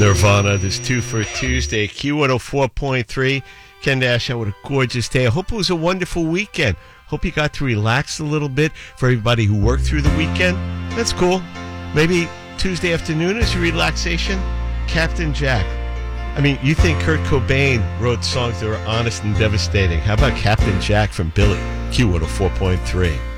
Nirvana. This 2 for Tuesday, Q104.3. Ken Nash out with a gorgeous day. I hope it was a wonderful weekend. Hope you got to relax a little bit. For everybody who worked through the weekend, that's cool. Maybe Tuesday afternoon is your relaxation. Captain Jack. I mean, you think Kurt Cobain wrote songs that were honest and devastating. How about Captain Jack from Billy? Q104.3.